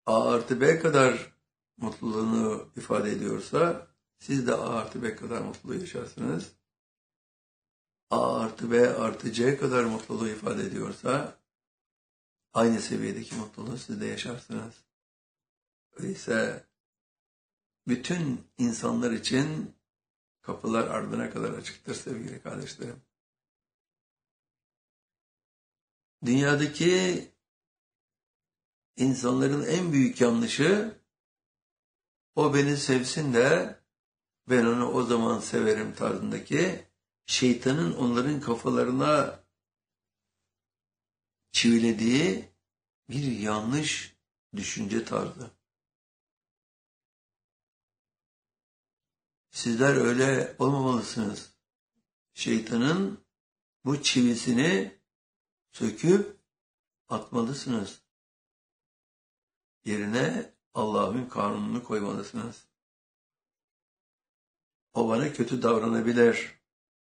A artı B kadar mutluluğunu ifade ediyorsa siz de A artı B kadar mutluluğu yaşarsınız. A artı B artı C kadar mutluluğu ifade ediyorsa aynı seviyedeki mutluluğu siz de yaşarsınız. Öyleyse bütün insanlar için kapılar ardına kadar açıktır sevgili kardeşlerim. Dünyadaki insanların en büyük yanlışı o beni sevsin de ben onu o zaman severim tarzındaki şeytanın onların kafalarına çivilediği bir yanlış düşünce tarzı. Sizler öyle olmamalısınız. Şeytanın bu çivisini söküp atmalısınız. Yerine Allah'ın kanununu koymalısınız. O bana kötü davranabilir.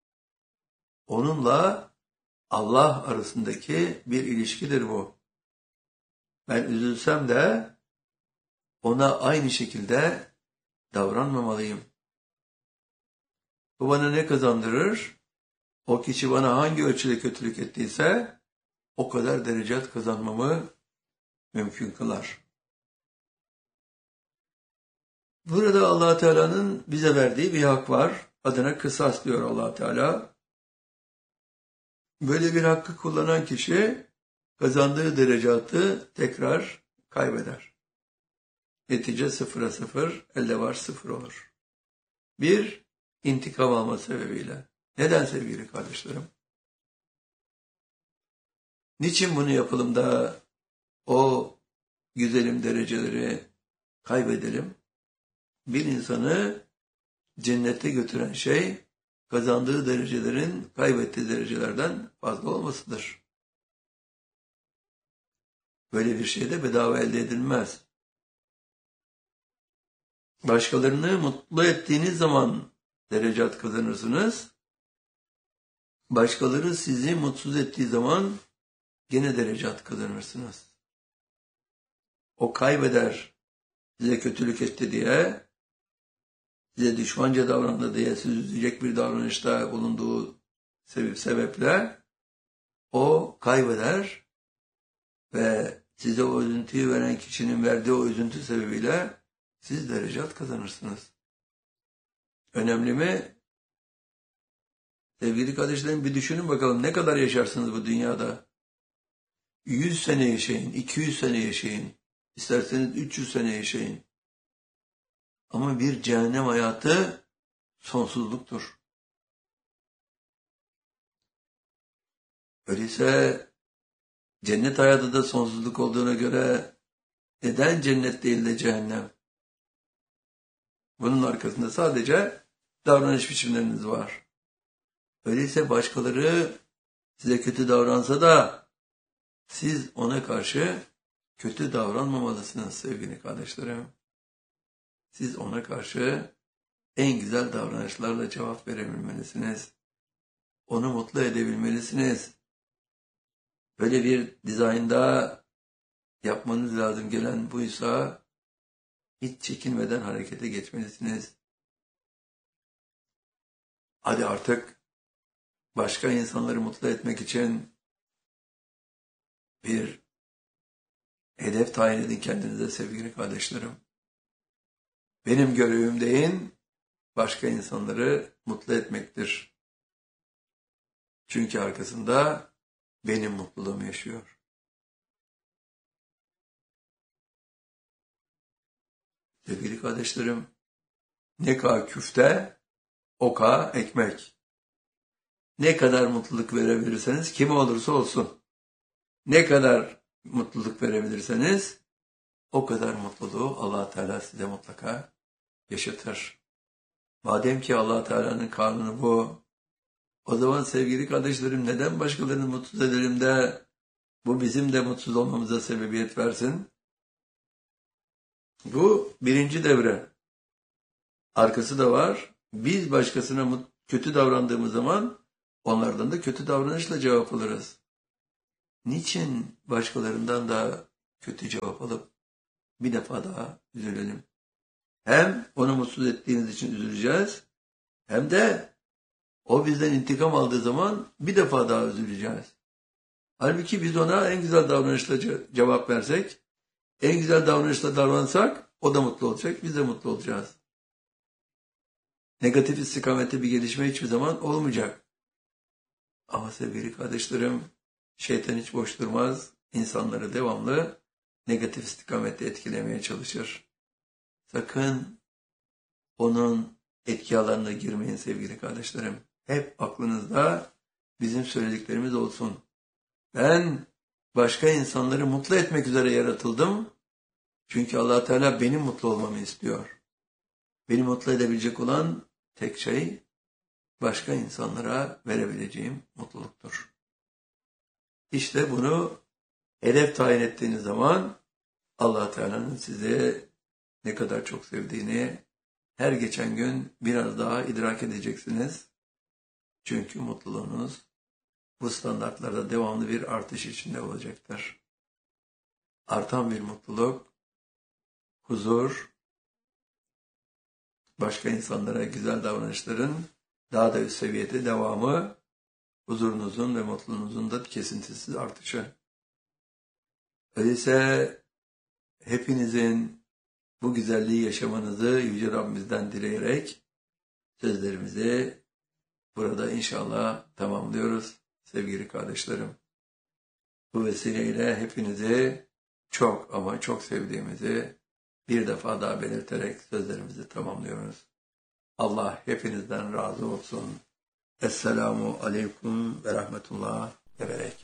Onunla Allah arasındaki bir ilişkidir bu. Ben üzülsem de ona aynı şekilde davranmamalıyım. Bu bana ne kazandırır? O kişi bana hangi ölçüde kötülük ettiyse o kadar derecat kazanmamı mümkün kılar. Burada Allah Teala'nın bize verdiği bir hak var. Adına kısas diyor Allah Teala. Böyle bir hakkı kullanan kişi kazandığı derecatı tekrar kaybeder. Netice 0'a 0, elde var 0 olur. Bir, intikam alma sebebiyle. Neden sevgili kardeşlerim? Niçin bunu yapalım da o güzelim dereceleri kaybedelim? Bir insanı cennete götüren şey kazandığı derecelerin kaybettiği derecelerden fazla olmasıdır. Böyle bir şey de bedava elde edilmez. Başkalarını mutlu ettiğiniz zaman derecat kazanırsınız. Başkaları sizi mutsuz ettiği zaman gene derecat kazanırsınız. O kaybeder, size kötülük etti diye, size düşmanca davrandı diye sizi üzecek bir davranışta bulunduğu sebeple o kaybeder ve size o üzüntüyü veren kişinin verdiği o üzüntü sebebiyle siz derecat kazanırsınız. Önemli mi? Sevgili kardeşlerim, bir düşünün bakalım ne kadar yaşarsınız bu dünyada? 100 sene yaşayın, 200 sene yaşayın, isterseniz 300 sene yaşayın. Ama bir cehennem hayatı sonsuzluktur. Öyleyse cennet hayatı da sonsuzluk olduğuna göre neden cennet değil de cehennem? Bunun arkasında sadece davranış biçimleriniz var. Öyleyse başkaları size kötü davransa da siz ona karşı kötü davranmamalısınız sevgili kardeşlerim. Siz ona karşı en güzel davranışlarla cevap verebilmelisiniz. Onu mutlu edebilmelisiniz. Böyle bir dizaynda yapmanız lazım gelen buysa hiç çekinmeden harekete geçmelisiniz. Hadi artık başka insanları mutlu etmek için bir hedef tayin edin kendinize sevgili kardeşlerim. Benim görevim deyin, başka insanları mutlu etmektir. Çünkü arkasında benim mutluluğum yaşıyor. Sevgili kardeşlerim, ne kadar küfte, o kadar ekmek. Ne kadar mutluluk verebilirseniz, kim olursa olsun, ne kadar mutluluk verebilirseniz, o kadar mutluluğu Allah Teala size mutlaka yaşatır. Madem ki Allah Teala'nın kanunu bu, o zaman sevgili kardeşlerim neden başkalarını mutsuz edelim de bu bizim de mutsuz olmamıza sebebiyet versin? Bu birinci devre. Arkası da var. Biz başkasına kötü davrandığımız zaman onlardan da kötü davranışla cevap alırız. Niçin başkalarından da kötü cevap alıp bir defa daha üzülelim. Hem onu mutsuz ettiğiniz için üzüleceğiz, hem de o bizden intikam aldığı zaman bir defa daha üzüleceğiz. Halbuki biz ona en güzel davranışla cevap versek, en güzel davranışla davransak o da mutlu olacak, biz de mutlu olacağız. Negatif istikamette bir gelişme hiçbir zaman olmayacak. Ama sevgili kardeşlerim, şeytan hiç boş durmaz, insanları devamlı negatif istikamette etkilemeye çalışır. Sakın onun etki alanına girmeyin sevgili kardeşlerim. Hep aklınızda bizim söylediklerimiz olsun. Ben başka insanları mutlu etmek üzere yaratıldım. Çünkü Allah Teala benim mutlu olmamı istiyor. Beni mutlu edebilecek olan tek şey başka insanlara verebileceğim mutluluktur. İşte bunu hedef tayin ettiğiniz zaman Allah Teala'nın sizi ne kadar çok sevdiğini her geçen gün biraz daha idrak edeceksiniz. Çünkü mutluluğunuz bu standartlarda devamlı bir artış içinde olacaktır. Artan bir mutluluk, huzur, başka insanlara güzel davranışların daha da üst seviyede devamı, huzurunuzun ve mutluluğunuzun da kesintisiz artışı. Öyleyse hepinizin bu güzelliği yaşamanızı Yüce Rabbimizden dileyerek sözlerimizi burada inşallah tamamlıyoruz sevgili kardeşlerim. Bu vesileyle hepinizi çok ama çok sevdiğimizi bir defa daha belirterek sözlerimizi tamamlıyoruz. Allah hepinizden razı olsun. Esselamu aleyküm ve rahmetullah ve berekat.